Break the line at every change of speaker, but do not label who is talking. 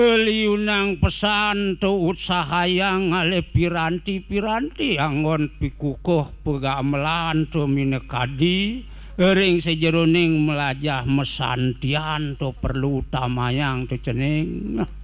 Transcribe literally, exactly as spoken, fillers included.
liunang pesan tuut sahayang ngale piranti-piranti anggon pikukuh pegamelan tu minekadi ring sejeroning melajah mesantian tu perlu tamayang tu cening